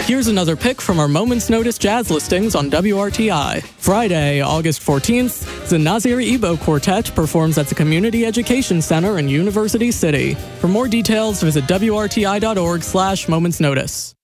Here's another pick from our Moment's Notice jazz listings on WRTI. Friday, August 14th, the Nazir Ebo Quartet performs at the Community Education Center in University City. For more details, visit WRTI.org/momentsnotice.